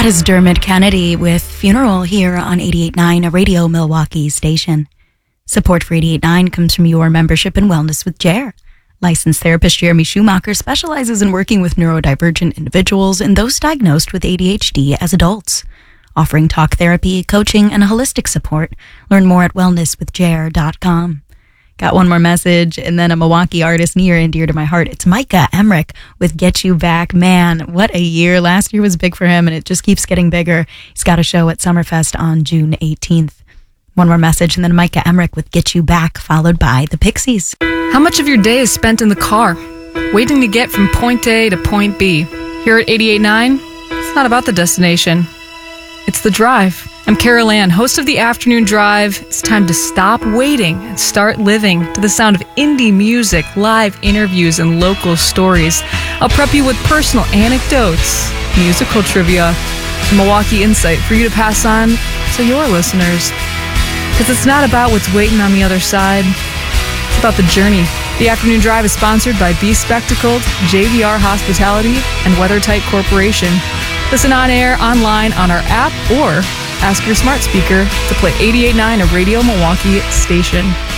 That is Dermot Kennedy with Funeral here on 88.9, a Radio Milwaukee station. Support for 88.9 comes from your membership in Wellness with Jer. Licensed therapist Jeremy Schumacher specializes in working with neurodivergent individuals and those diagnosed with ADHD as adults, offering talk therapy, coaching, and holistic support. Learn more at wellnesswithjer.com. Got one more message, and then a Milwaukee artist near and dear to my heart. It's Micah Emmerich with Get You Back. Man, what a year. Last year was big for him, and it just keeps getting bigger. He's got a show at Summerfest on June 18th. One more message, and then Micah Emmerich with Get You Back, followed by the Pixies. How much of your day is spent in the car, waiting to get from point A to point B? Here at 88.9, it's not about the destination. It's the drive. I'm Carol Ann, host of the Afternoon Drive. It's time to stop waiting and start living to the sound of indie music, live interviews, and local stories. I'll prep you with personal anecdotes, musical trivia, and Milwaukee insight for you to pass on to your listeners. Because it's not about what's waiting on the other side. It's about the journey. The Afternoon Drive is sponsored by Be Spectacled, JVR Hospitality, and WeatherTight Corporation. Listen on air, online, on our app, or ask your smart speaker to play 88.9, a Radio Milwaukee station.